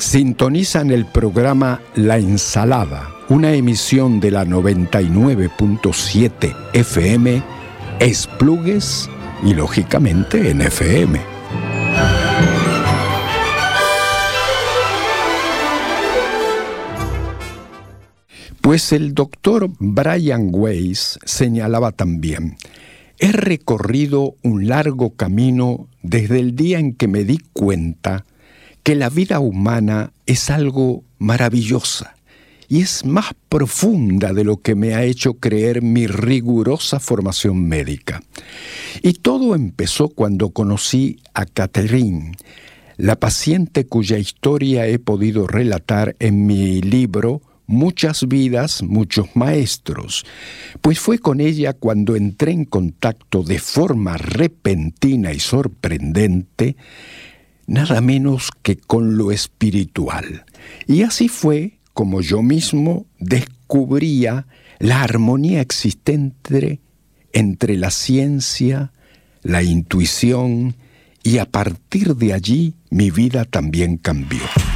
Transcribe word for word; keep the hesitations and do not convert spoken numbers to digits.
Sintonizan el programa La Ensalada, una emisión de la noventa y nueve punto siete F M, Esplugues y lógicamente en F M. Pues el doctor Brian Weiss señalaba también: he recorrido un largo camino desde el día en que me di cuenta que la vida humana es algo maravillosa y es más profunda de lo que me ha hecho creer mi rigurosa formación médica. Y todo empezó cuando conocí a Catherine, la paciente cuya historia he podido relatar en mi libro Muchas vidas, muchos maestros, pues fue con ella cuando entré en contacto de forma repentina y sorprendente, nada menos que con lo espiritual. Y así fue como yo mismo descubría la armonía existente entre la ciencia, la intuición, y a partir de allí mi vida también cambió.